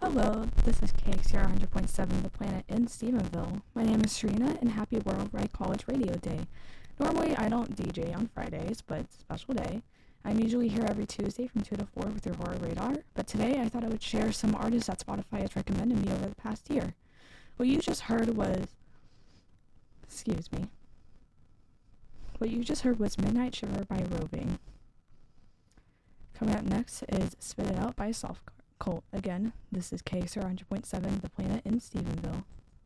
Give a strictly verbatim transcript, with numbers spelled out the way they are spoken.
Hello, this is K X R one hundred point seven The Planet in Stephenville. My name is Serena, and happy World Wide College Radio Day. Normally, I don't D J on Fridays, but it's a special day. I'm usually here every Tuesday from two to four with your Horror Radar, but today I thought I would share some artists that Spotify has recommended me over the past year. What you just heard was... Excuse me. What you just heard was Midnight Shiver by Roving. Coming up next is Spit It Out by Soft Cult. Again, this is K X R one hundred point seven The Planet in Stephenville.